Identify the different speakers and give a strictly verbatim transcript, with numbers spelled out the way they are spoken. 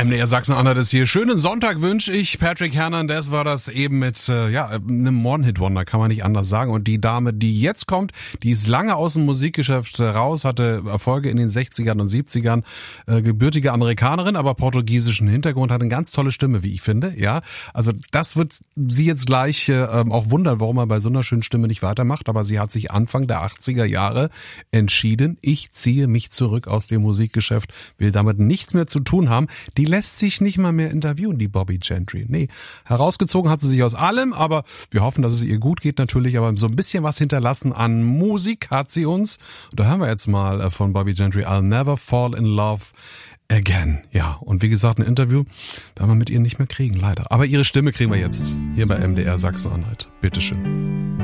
Speaker 1: M D R Sachsen-Anhalt ist hier. Schönen Sonntag wünsche ich. Patrick Hernandez war das eben mit äh, ja einem One-Hit-Wonder, kann man nicht anders sagen. Und die Dame, die jetzt kommt, die ist lange aus dem Musikgeschäft raus, hatte Erfolge in den sechzigern und siebzigern, äh, gebürtige Amerikanerin, aber portugiesischen Hintergrund, hat eine ganz tolle Stimme, wie ich finde. Ja, also das wird sie jetzt gleich äh, auch wundern, warum er bei so einer schönen Stimme nicht weitermacht. Aber sie hat sich Anfang der achtziger Jahre entschieden, ich ziehe mich zurück aus dem Musikgeschäft, will damit nichts mehr zu tun haben. Die lässt sich nicht mal mehr interviewen, die Bobbie Gentry. Nee, herausgezogen hat sie sich aus allem, aber wir hoffen, dass es ihr gut geht natürlich, aber so ein bisschen was hinterlassen an Musik hat sie uns. Und da hören wir jetzt mal von Bobbie Gentry, I'll Never Fall in Love Again. Ja, und wie gesagt, ein Interview werden wir mit ihr nicht mehr kriegen, leider. Aber ihre Stimme kriegen wir jetzt hier bei M D R Sachsen-Anhalt. Bitteschön.